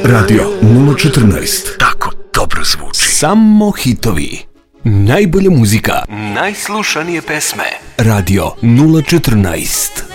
Radio 014. Tako dobro zvuči. Samo hitovi. Najbolja muzika. Najslušanije pesme. Radio 014.